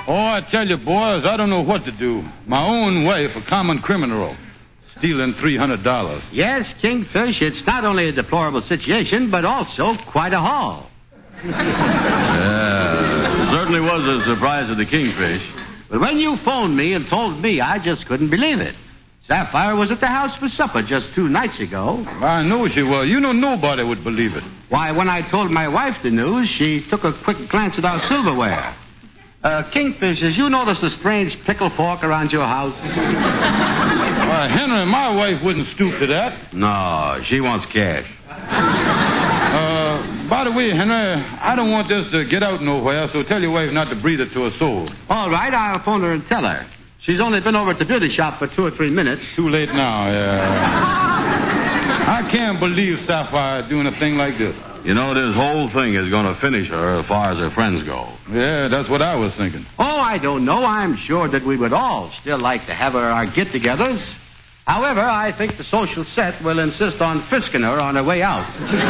Oh, I tell you, boys, I don't know what to do. My own wife, a common criminal, stealing $300. Yes, Kingfish, it's not only a deplorable situation, but also quite a haul. Yeah, it certainly was a surprise to the Kingfish. But when you phoned me and told me, I just couldn't believe it. Sapphire was at the house for supper just 2 nights ago. I know she was. You know nobody would believe it. Why, when I told my wife the news, she took a quick glance at our silverware. Kingfish, has you noticed a strange pickle fork around your house? Henry, my wife wouldn't stoop to that. No, she wants cash. By the way, Henry, I don't want this to get out nowhere, so tell your wife not to breathe it to a soul. All right, I'll phone her and tell her. She's only been over at the beauty shop for 2 or 3 minutes. Too late now, yeah. I can't believe Sapphire doing a thing like this. You know, this whole thing is going to finish her as far as her friends go. Yeah, that's what I was thinking. Oh, I don't know. I'm sure that we would all still like to have our get-togethers. However, I think the social set will insist on frisking her on her way out.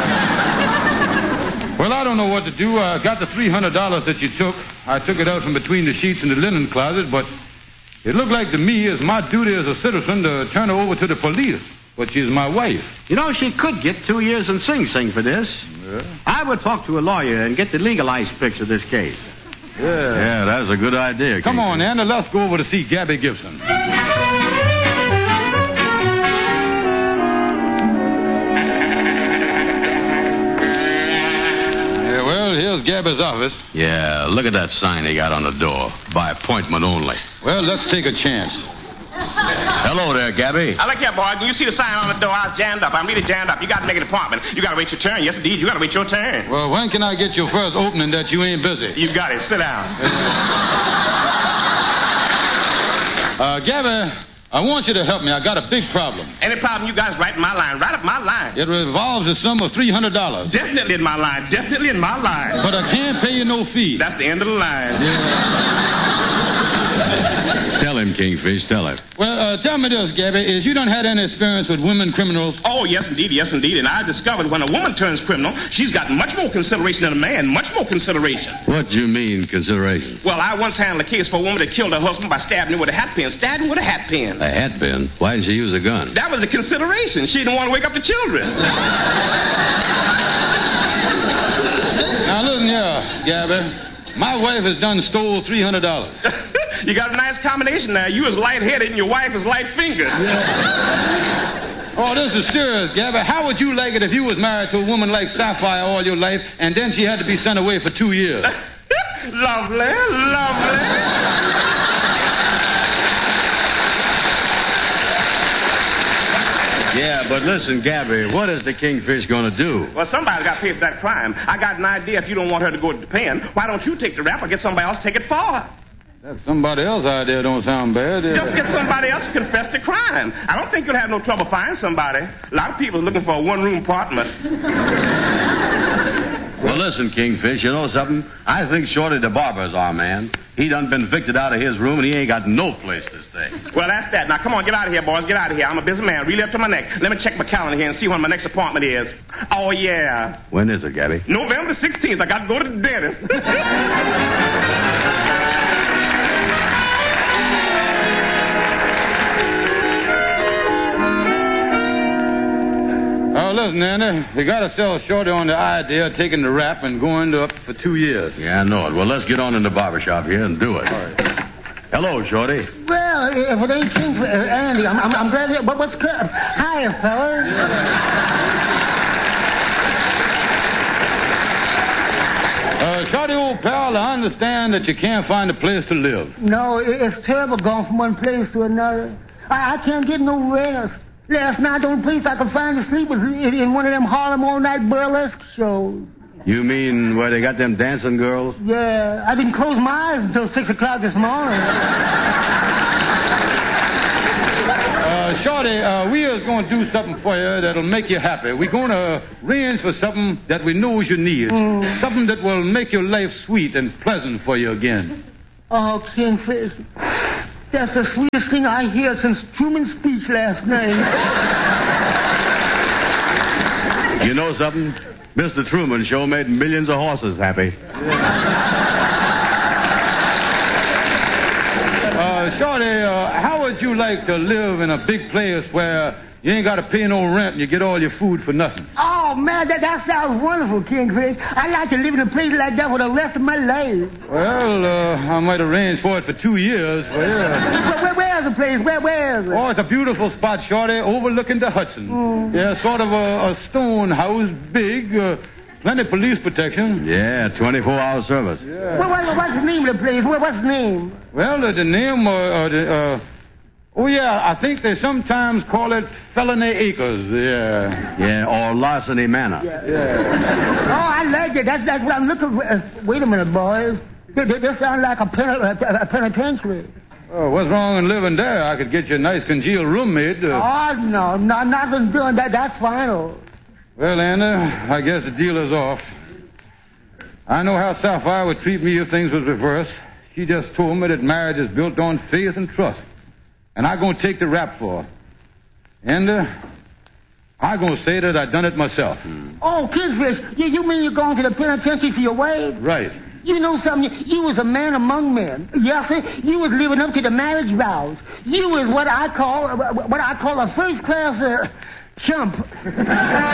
Well, I don't know what to do. I got the $300 that you took. I took it out from between the sheets in the linen closet, but it looked like to me as my duty as a citizen to turn her over to the police. But she's my wife. You know, she could get 2 years in Sing Sing for this. Yeah. I would talk to a lawyer and get the legalized fix of this case. Yeah, that's a good idea. Come on, Anna, let's go over to see Gabby Gibson. Well, here's Gabby's office. Yeah, look at that sign they got on the door. By appointment only. Well, let's take a chance. Hello there, Gabby. Look here, boy. Do you see the sign on the door? I was jammed up. I'm really jammed up. You got to make an appointment. You got to wait your turn. Yes, indeed. You got to wait your turn. Well, when can I get your first opening that you ain't busy? You got it. Sit down. Gabby, I want you to help me. I got a big problem. Any problem you got is right in my line. Right up my line. It revolves the sum of $300. Definitely in my line. Definitely in my line. But I can't pay you no fee. That's the end of the line. Yeah. Tell him, Kingfish, tell him. Well, tell me this, Gabby. Is you done had any experience with women criminals? Oh, yes, indeed. Yes, indeed. And I discovered when a woman turns criminal, she's got much more consideration than a man. Much more consideration. What do you mean, consideration? Well, I once handled a case for a woman that killed her husband by stabbing him with a hat pin. Stabbed him with a hat pin. A hat pin? Why didn't she use a gun? That was the consideration. She didn't want to wake up the children. Now, listen here, Gabby. My wife has done stole $300. You got a nice combination there. You is light-headed and your wife is light-fingered. Yeah. Oh, this is serious, Gabby. How would you like it if you was married to a woman like Sapphire all your life and then she had to be sent away for 2 years? Lovely, lovely. Yeah, but listen, Gabby, what is the Kingfish going to do? Well, somebody's got to pay for that crime. I got an idea. If you don't want her to go to the pen, why don't you take the rap or get somebody else to take it for her? That somebody else's idea don't sound bad. Just get somebody else to confess the crime. I don't think you'll have no trouble finding somebody. A lot of people are looking for a one-room apartment. Well, listen, Kingfish, you know something? I think Shorty the barber's our man. He done been evicted out of his room, and he ain't got no place to stay. Well, that's that. Now, come on, get out of here, boys. Get out of here. I'm a busy man, really up to my neck. Let me check my calendar here and see when my next appointment is. Oh, yeah. When is it, Gabby? November 16th. I got to go to the dentist. Oh, listen, Andy, you got to sell Shorty on the idea of taking the rap and going up for 2 years. Yeah, I know it. Well, let's get on in the barbershop here and do it. All right. Hello, Shorty. Well, if it ain't King, Andy, I'm glad to... But what's... Hiya, fellas. Shorty, old pal, I understand that you can't find a place to live. No, it's terrible going from one place to another. I can't get no rest. Last night, the only place I could find to sleep was in one of them Harlem all-night burlesque shows. You mean where they got them dancing girls? Yeah, I didn't close my eyes until 6 o'clock this morning. Shorty, we are going to do something for you that'll make you happy. We're going to arrange for something that we know you need. Something that will make your life sweet and pleasant for you again. Oh, Kingfish. That's the sweetest thing I hear since Truman's speech last night. You know something? Mr. Truman sure made millions of horses happy. you like to live in a big place where you ain't got to pay no rent and you get all your food for nothing? Oh, man, that sounds wonderful, Kingfish. I'd like to live in a place like that for the rest of my life. Well, I might arrange for it for 2 years. For you. Where's the place? Where is it? Oh, it's a beautiful spot, Shorty, overlooking the Hudson. Yeah, sort of a stone house, big, plenty of police protection. Yeah, 24-hour service. Yeah. Well, what's the name of the place? What's the name? Well, the name, oh, yeah, I think they sometimes call it Felony Acres, yeah. Yeah, or Larceny Manor. Yeah. Oh, I like it. That's what I'm looking for. Wait a minute, boys. This sounds like a penitentiary. Oh, what's wrong in living there? I could get you a nice congealed roommate. Oh, no, nothing's doing that. That's final. Well, Anna, I guess the deal is off. I know how Sapphire would treat me if things was reversed. She just told me that marriage is built on faith and trust. And I'm going to take the rap for her. And I'm going to say that I done it myself. Oh, Kingfish, you mean you're going to the penitentiary for your wife? Right. You know something? You was a man among men. Yes, sir. You was living up to the marriage vows. You was what I call a first-class chump.